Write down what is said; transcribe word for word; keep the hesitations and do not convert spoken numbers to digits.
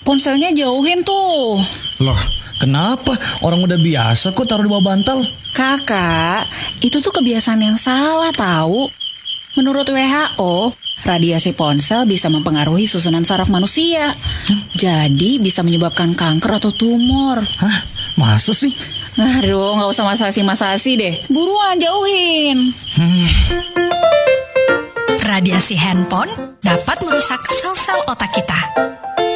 ponselnya jauhin tuh. Loh, kenapa? Orang udah biasa kok taruh di bawah bantal. Kakak, itu tuh kebiasaan yang salah tahu. Menurut W H O, radiasi ponsel bisa mempengaruhi susunan saraf manusia. Hmm? Jadi bisa menyebabkan kanker atau tumor. Hah? Masa sih? Aduh, gak usah masasi-masasi deh. Buruan jauhin. Hmm. Radiasi handphone dapat merusak sel-sel otak kita.